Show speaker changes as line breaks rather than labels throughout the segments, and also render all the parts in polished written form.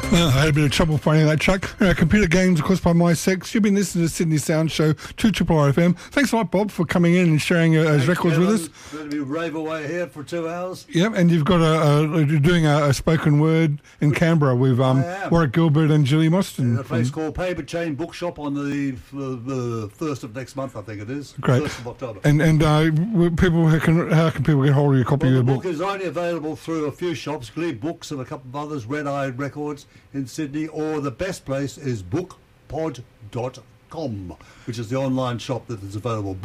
I had a bit of trouble finding that track. Computer Games, of course, by My Sex. You've been listening to the Sydney Sound Show, 2RRR FM. Thanks a lot, Bob, for coming in and sharing those records with us.
Going to be rave away here for 2 hours.
Yep, and you've got you're doing a spoken word in Canberra with Warwick Gilbert and Julie Mostyn.
In a place called Paper Chain Bookshop on the 1st of next month, I think it is.
Great.
1st of October.
And people, how can people get hold of your copy of
The
the
book
book?
is only available through a few shops, Glebe Books and a couple of others, Red Eye Records in Sydney, or the best place is bookpod.com, which is the online shop that is available.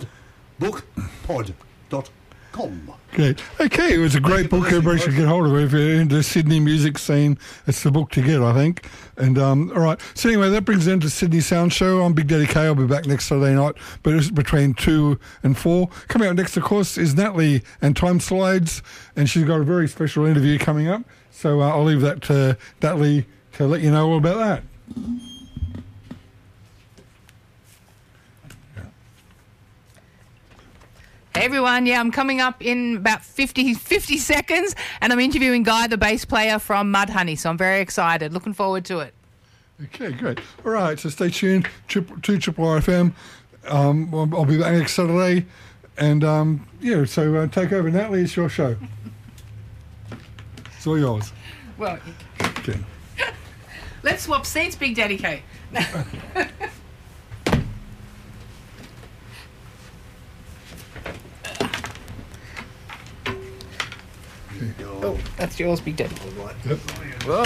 bookpod.com.
Great. Okay, it was a great book. Everybody should get hold of it. If you're into the Sydney music scene, it's the book to get, I think. And all right. So anyway, that brings us into Sydney Sound Show. I'm Big Daddy K. I'll be back next Saturday night, but it's between 2 and 4. Coming up next, of course, is Natalie and Time Slides, and she's got a very special interview coming up. So I'll leave that to Natalie to let you know all about that.
Hey everyone, I'm coming up in about 50 seconds and I'm interviewing Guy, the bass player from Mudhoney, so I'm very excited. Looking forward to it.
Okay, great. All right, so stay tuned to 2RRR FM. I'll be back next Saturday. And, so take over, Natalie. It's your show. It's all yours.
Well,
Okay.
let's swap seats, Big Daddy K. Oh, that's yours, Big Daddy.
Yep.
Whoa.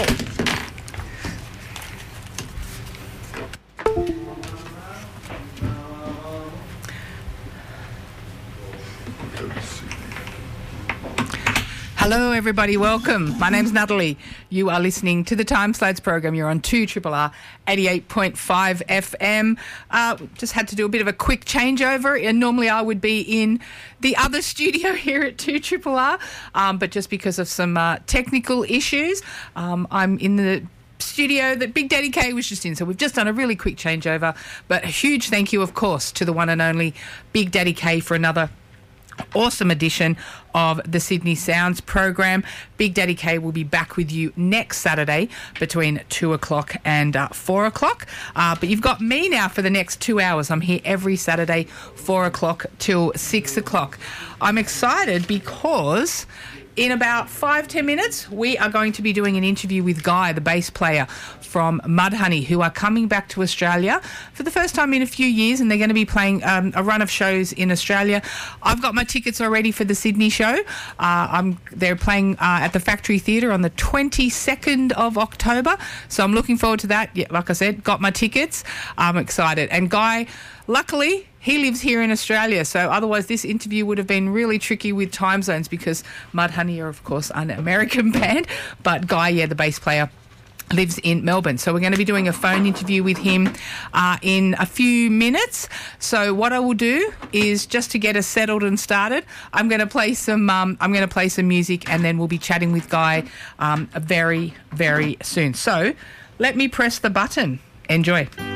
Hello, everybody. Welcome. My name's Natalie. You are listening to the Time Slides program. You're on 2RRR 88.5 FM. Just had to do a bit of a quick changeover. And normally I would be in the other studio here at 2RRR, but just because of some technical issues, I'm in the studio that Big Daddy K was just in. So we've just done a really quick changeover. But a huge thank you, of course, to the one and only Big Daddy K for another awesome edition of the Sydney Sounds program. Big Daddy K will be back with you next Saturday between 2 o'clock and 4 o'clock. But you've got me now for the next 2 hours. I'm here every Saturday, 4 o'clock till 6 o'clock. I'm excited because in about 5-10 minutes, we are going to be doing an interview with Guy, the bass player from Mudhoney, who are coming back to Australia for the first time in a few years, and they're going to be playing a run of shows in Australia. I've got my tickets already for the Sydney show. They're playing at the Factory Theatre on the 22nd of October, so I'm looking forward to that. Yeah, like I said, got my tickets. I'm excited. And Guy, luckily, he lives here in Australia, so otherwise this interview would have been really tricky with time zones because Mudhoney are, of course, an American band, but Guy, the bass player, lives in Melbourne. So we're going to be doing a phone interview with him in a few minutes. So what I will do is, just to get us settled and started, I'm going to play some music, and then we'll be chatting with Guy very, very soon. So let me press the button. Enjoy.